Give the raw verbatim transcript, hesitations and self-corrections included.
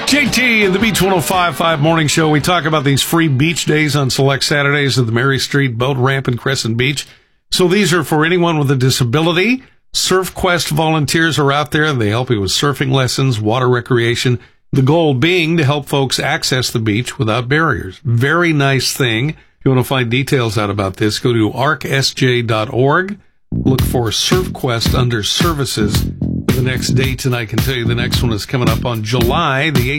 J T and the Beach one oh five point five Morning Show. We talk about these free beach days on select Saturdays at the Mary Street Boat Ramp in Crescent Beach. So these are for anyone with a disability. SurfQuest volunteers are out there, and they help you with surfing lessons, water recreation. The goal being to help folks access the beach without barriers. Very nice thing. If you want to find details out about this, go to arc s j dot org. Look for SurfQuest under services. The next date, and I can tell you the next one is coming up on July the eighth.